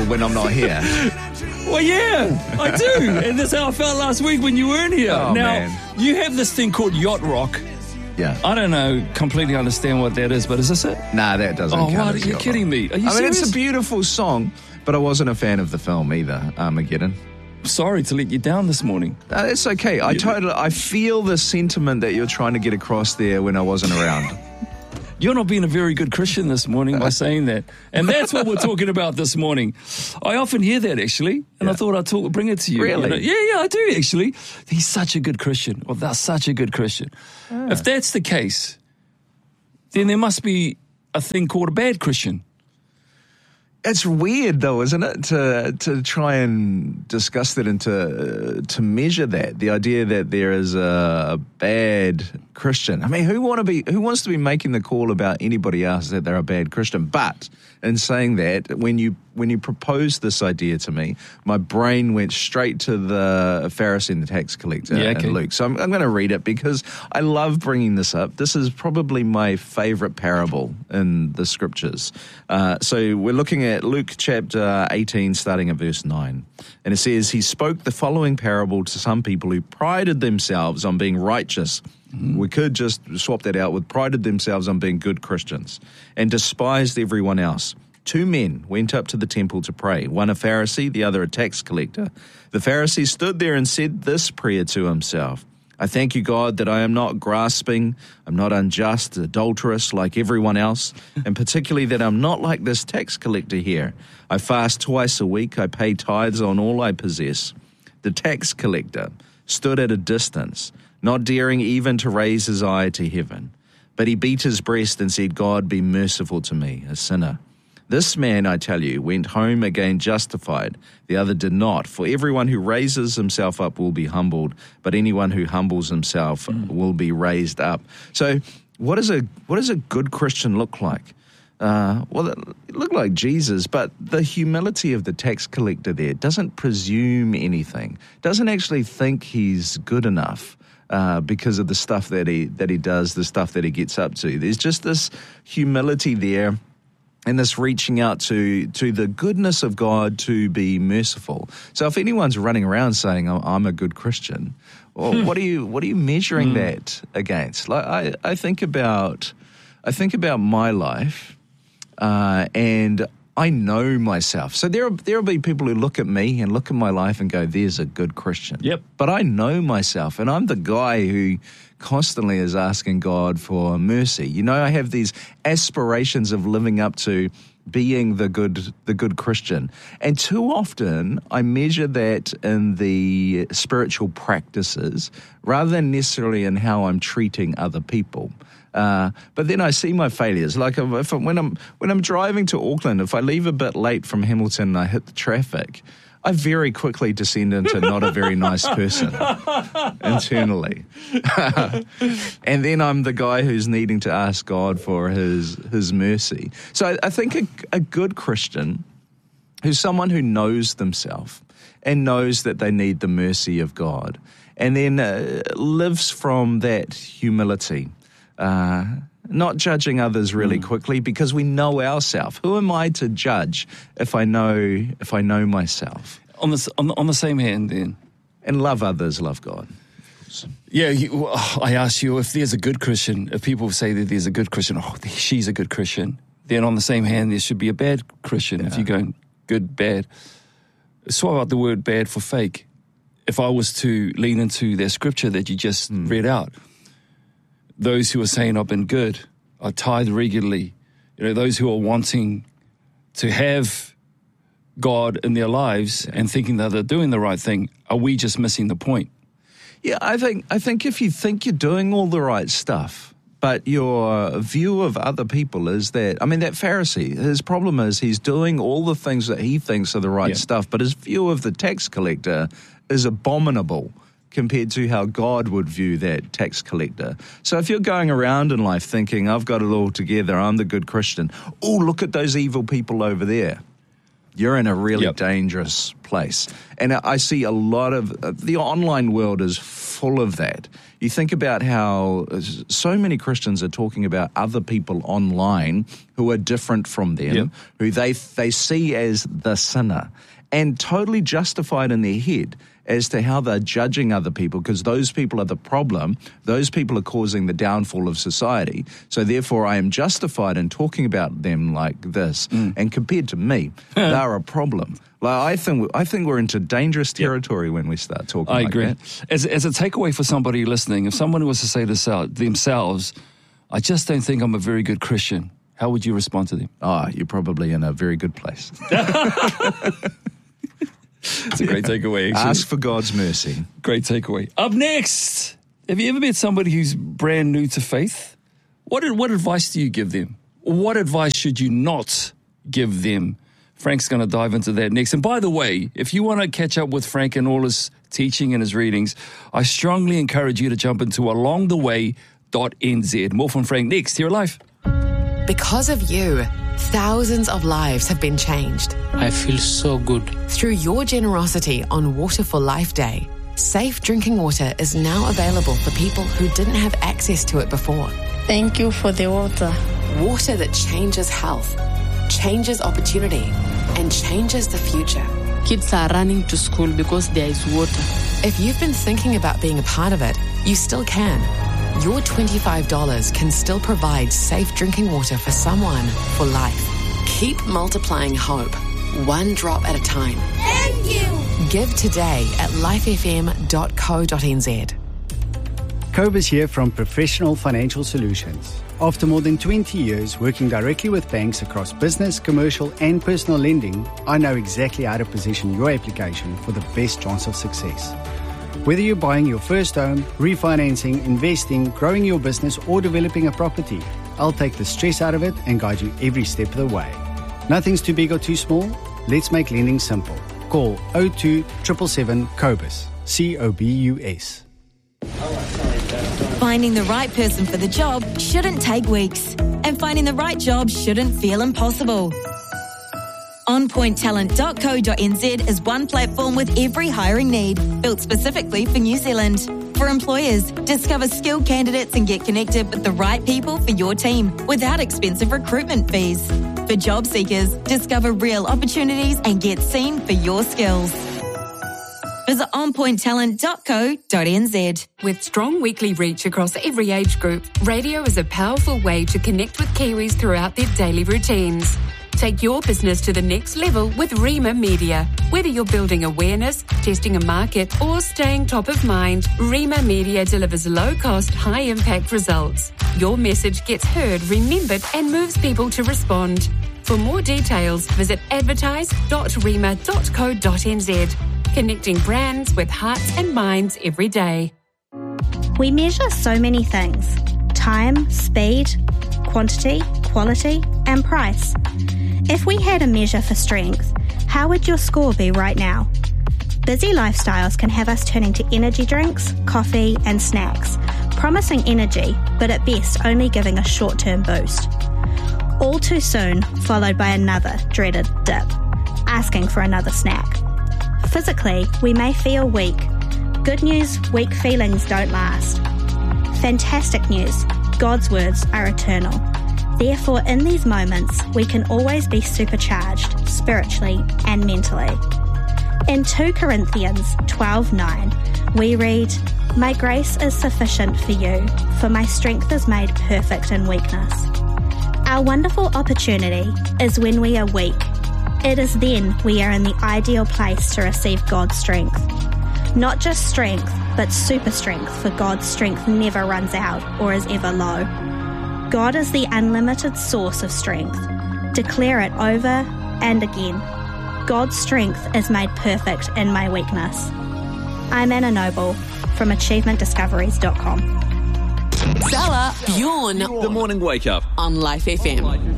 when I'm not here. Well, yeah, I do. And that's how I felt last week when you weren't here. Oh, now, man. you have this thing called Yacht Rock. Yeah. I don't know, completely understand what that is, but is this it? Nah, that doesn't count. What? Are as you Yacht kidding Rock. me? Are you I mean, serious? it's a beautiful song, but I wasn't a fan of the film either, Armageddon. Sorry to let you down this morning. No, that's okay. I feel the sentiment that you're trying to get across there when I wasn't around. You're not being a very good Christian this morning by saying that. And that's what we're talking about this morning. I often hear that, actually, and I thought I'd bring it to you. Really? You know? Yeah, I do, actually. He's such a good Christian, or they're such a good Christian. If that's the case, then there must be a thing called a bad Christian. It's weird, though, isn't it, to try and discuss that and to measure that, the idea that there is a bad Christian. I mean, who wants to be making the call about anybody else that they're a bad Christian? But in saying that, when you proposed this idea to me, my brain went straight to the Pharisee and the tax collector in Luke. So I'm going to read it because I love bringing this up. This is probably my favorite parable in the scriptures. So we're looking at Luke chapter 18, starting at verse 9. And it says, he spoke the following parable to some people who prided themselves on being righteous. We could just swap that out with prided themselves on being good Christians and despised everyone else. 2 men went up to the temple to pray, one a Pharisee, the other a tax collector. The Pharisee stood there and said this prayer to himself, I thank you, God, that I am not grasping, I'm not unjust, adulterous like everyone else, and particularly that I'm not like this tax collector here. I fast twice a week, I pay tithes on all I possess. The tax collector stood at a distance, not daring even to raise his eye to heaven. But he beat his breast and said, God, be merciful to me, a sinner. This man, I tell you, went home again justified. The other did not. For everyone who raises himself up will be humbled, but anyone who humbles himself will be raised up. So what does a good Christian look like? Well, it looked like Jesus, but the humility of the tax collector there doesn't presume anything, doesn't actually think he's good enough. Because of the stuff that he does, the stuff that he gets up to. There's just this humility there and this reaching out to the goodness of God to be merciful. So if anyone's running around saying, I'm a good Christian, well, what are you measuring that against? Like I think about my life and I know myself. So there'll be people who look at me and look at my life and go, there's a good Christian. Yep. But I know myself, and I'm the guy who constantly is asking God for mercy. You know, I have these aspirations of living up to being the good Christian. And too often I measure that in the spiritual practices rather than necessarily in how I'm treating other people. But then I see my failures. Like when I'm driving to Auckland, if I leave a bit late from Hamilton and I hit the traffic, I very quickly descend into not a very nice person internally. And then I'm the guy who's needing to ask God for his mercy. So I think a good Christian who's someone who knows themselves and knows that they need the mercy of God and then lives from that humility. Not judging others really quickly because we know ourselves. Who am I to judge if I know myself? On the same hand, then. And love others, love God. Yeah, I ask you, if there's a good Christian, if people say that there's a good Christian, she's a good Christian, then on the same hand, there should be a bad Christian. Yeah. If you're going good, bad. Swap out the word bad for fake. If I was to lean into that scripture that you just read out, those who are saying I've been good, I tithe regularly, those who are wanting to have God in their lives and thinking that they're doing the right thing, are we just missing the point? Yeah, I think if you think you're doing all the right stuff, but your view of other people is that, that Pharisee, his problem is he's doing all the things that he thinks are the right stuff, but his view of the tax collector is abominable compared to how God would view that tax collector. So if you're going around in life thinking, I've got it all together, I'm the good Christian, oh, look at those evil people over there. you're in a really dangerous place. And I see a lot of the online world is full of that. You think about how so many Christians are talking about other people online who are different from them, who they see as the sinner, and totally justified in their head as to how they're judging other people, because those people are the problem. Those people are causing the downfall of society. So therefore, I am justified in talking about them like this. And compared to me, they're a problem. Like, I think we're into dangerous territory when we start talking like agree. that. As a takeaway for somebody listening, if someone was to say this out themselves, I just don't think I'm a very good Christian, how would you respond to them? You're probably in a very good place. It's a great takeaway. Actually. Ask for God's mercy. Great takeaway. Up next, have you ever met somebody who's brand new to faith? What advice do you give them? Or what advice should you not give them? Frank's going to dive into that next. And by the way, if you want to catch up with Frank and all his teaching and his readings, I strongly encourage you to jump into alongtheway.nz. More from Frank next here live. Because of you, thousands of lives have been changed. I feel so good. Through your generosity on Water for Life Day, safe drinking water is now available for people who didn't have access to it before. Thank you for the water. Water that changes health, changes opportunity, and changes the future. Kids are running to school because there is water. If you've been thinking about being a part of it, you still can. Your $25 can still provide safe drinking water for someone for life. Keep multiplying hope, one drop at a time. Thank you. Give today at lifefm.co.nz. Cobus here from Professional Financial Solutions. After more than 20 years working directly with banks across business, commercial and personal lending, I know exactly how to position your application for the best chance of success. Whether you're buying your first home, refinancing, investing, growing your business or developing a property, I'll take the stress out of it and guide you every step of the way. Nothing's too big or too small. Let's make lending simple. Call 02 777 COBUS. COBUS. Finding the right person for the job shouldn't take weeks, and finding the right job shouldn't feel impossible. OnPointTalent.co.nz is one platform with every hiring need, built specifically for New Zealand. For employers, discover skilled candidates and get connected with the right people for your team without expensive recruitment fees. For job seekers, discover real opportunities and get seen for your skills. Visit onpointtalent.co.nz. With strong weekly reach across every age group, radio is a powerful way to connect with Kiwis throughout their daily routines. Take your business to the next level with Rima Media. Whether you're building awareness, testing a market, or staying top of mind, Rima Media delivers low-cost, high-impact results. Your message gets heard, remembered, and moves people to respond. For more details, visit advertise.rima.co.nz. Connecting brands with hearts and minds every day. We measure so many things: time, speed, quantity, quality, and price. If we had a measure for strength, how would your score be right now? Busy lifestyles can have us turning to energy drinks, coffee, and snacks, promising energy, but at best only giving a short-term boost. All too soon, followed by another dreaded dip, asking for another snack. Physically, we may feel weak. Good news, weak feelings don't last. Fantastic news, God's words are eternal. Therefore, in these moments, we can always be supercharged spiritually and mentally. In 2 Corinthians 12:9, we read, "My grace is sufficient for you, for my strength is made perfect in weakness." Our wonderful opportunity is when we are weak. It is then we are in the ideal place to receive God's strength. Not just strength, but super strength, for God's strength never runs out or is ever low. God is the unlimited source of strength. Declare it over and again. God's strength is made perfect in my weakness. I'm Anna Noble from achievementdiscoveries.com. Stella, Bjorn, The Morning Wake Up on Life FM.